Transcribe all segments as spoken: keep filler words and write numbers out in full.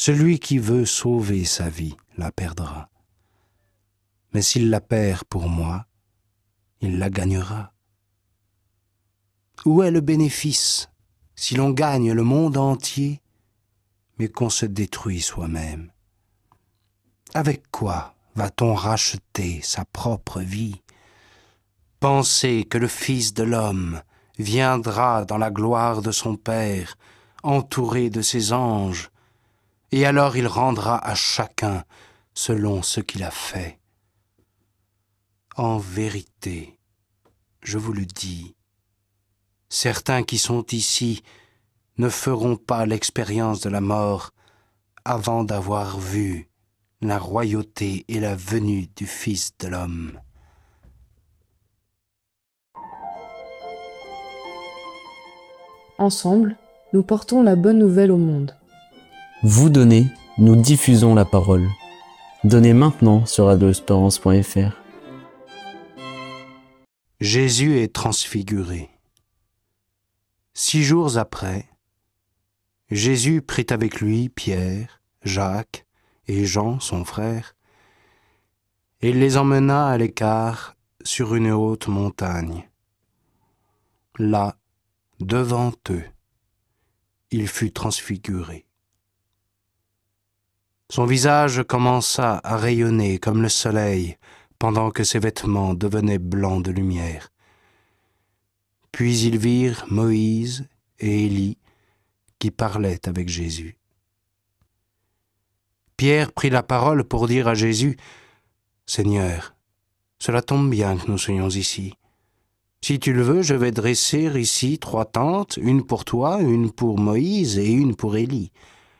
Celui qui veut sauver sa vie la perdra. Mais s'il la perd pour moi, il la gagnera. Où est le bénéfice si l'on gagne le monde entier, mais qu'on se détruit soi-même? Avec quoi va-t-on racheter sa propre vie? Pensez que le Fils de l'homme viendra dans la gloire de son Père, entouré de ses anges, et alors il rendra à chacun selon ce qu'il a fait. En vérité, je vous le dis, certains qui sont ici ne feront pas l'expérience de la mort avant d'avoir vu la royauté et la venue du Fils de l'homme. Ensemble, nous portons la bonne nouvelle au monde. Vous donnez, nous diffusons la parole. Donnez maintenant sur radio espérance point f r. Jésus est transfiguré. Six jours après, Jésus prit avec lui Pierre, Jacques et Jean, son frère, et les emmena à l'écart sur une haute montagne. Là, devant eux, il fut transfiguré. Son visage commença à rayonner comme le soleil pendant que ses vêtements devenaient blancs de lumière. Puis ils virent Moïse et Élie qui parlaient avec Jésus. Pierre prit la parole pour dire à Jésus : « Seigneur, cela tombe bien que nous soyons ici. Si tu le veux, je vais dresser ici trois tentes, une pour toi, une pour Moïse et une pour Élie. »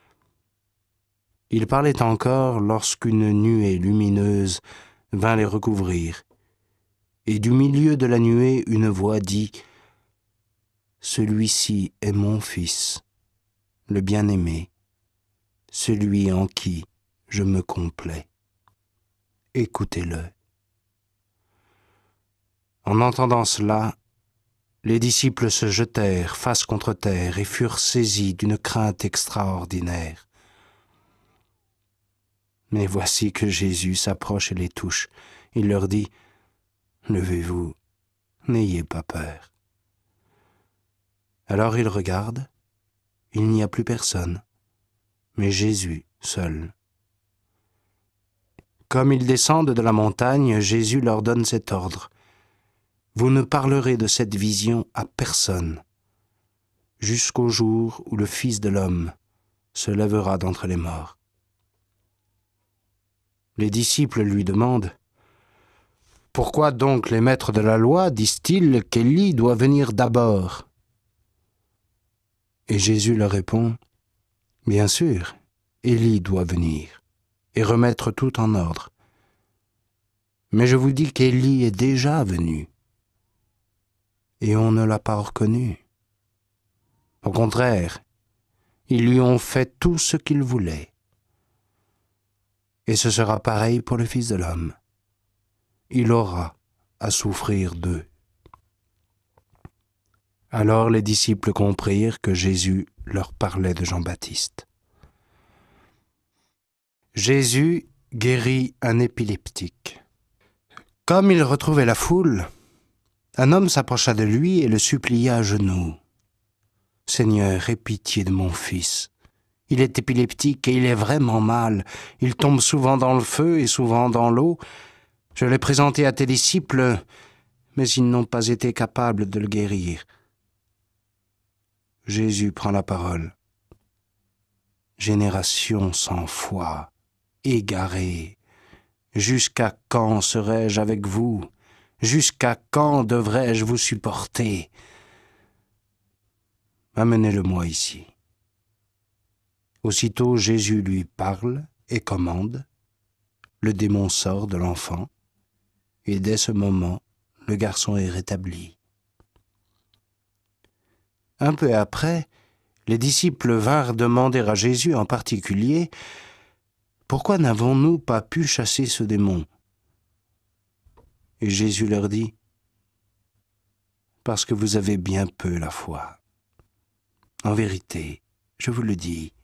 Il parlait encore lorsqu'une nuée lumineuse vint les recouvrir. Et du milieu de la nuée, une voix dit : « Celui-ci est mon Fils, le bien-aimé, celui en qui je me complais. Écoutez-le. » En entendant cela, les disciples se jetèrent face contre terre et furent saisis d'une crainte extraordinaire. Mais voici que Jésus s'approche et les touche. Il leur dit : « Levez-vous, n'ayez pas peur. » Alors ils regardent, il n'y a plus personne, mais Jésus seul. Comme ils descendent de la montagne, Jésus leur donne cet ordre : « Vous ne parlerez de cette vision à personne, jusqu'au jour où le Fils de l'homme se lèvera d'entre les morts. » Les disciples lui demandent : « Pourquoi donc les maîtres de la loi disent-ils qu'Élie doit venir d'abord ?» Et Jésus leur répond : « Bien sûr, Élie doit venir et remettre tout en ordre. Mais je vous dis qu'Élie est déjà venu et on ne l'a pas reconnu. Au contraire, ils lui ont fait tout ce qu'il voulait. Et ce sera pareil pour le Fils de l'homme. Il aura à souffrir d'eux. » Alors les disciples comprirent que Jésus leur parlait de Jean-Baptiste. Jésus guérit un épileptique. Comme il retrouvait la foule, un homme s'approcha de lui et le supplia à genoux. « Seigneur, aie pitié de mon fils. Il est épileptique et il est vraiment mal. Il tombe souvent dans le feu et souvent dans l'eau. Je l'ai présenté à tes disciples, mais ils n'ont pas été capables de le guérir. » Jésus prend la parole. « Génération sans foi, égarée, jusqu'à quand serai-je avec vous? Jusqu'à quand devrais-je vous supporter? Amenez-le-moi ici. » Aussitôt Jésus lui parle et commande. Le démon sort de l'enfant, et dès ce moment, le garçon est rétabli. Un peu après, les disciples vinrent demander à Jésus en particulier : « Pourquoi n'avons-nous pas pu chasser ce démon ?» Et Jésus leur dit : « Parce que vous avez bien peu la foi. En vérité, je vous le dis,